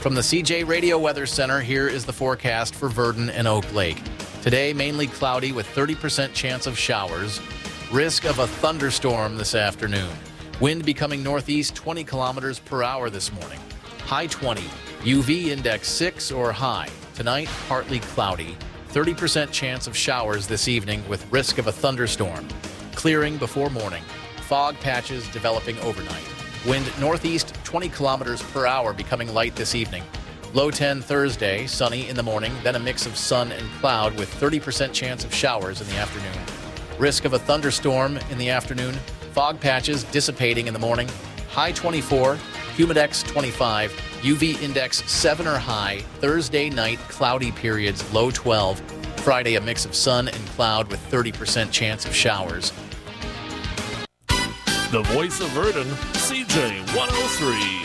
From the CJ Radio Weather Center, here is the forecast for Verdon and Oak Lake. Today, mainly cloudy with 30% chance of showers. Risk of a thunderstorm this afternoon. Wind becoming northeast 20 kilometers per hour this morning. High 20. UV index 6 or high. Tonight, partly cloudy. 30% chance of showers this evening with risk of a thunderstorm. Clearing before morning. Fog patches developing overnight. Wind northeast 20 kilometers per hour becoming light this evening. Low 10 Thursday, sunny in the morning, then a mix of sun and cloud with 30% chance of showers in the afternoon. Risk of a thunderstorm in the afternoon. Fog patches dissipating in the morning. High 24, humidex 25, UV index 7 or high. Thursday night, cloudy periods, low 12. Friday, a mix of sun and cloud with 30% chance of showers. The voice of Verdon, CJ 103.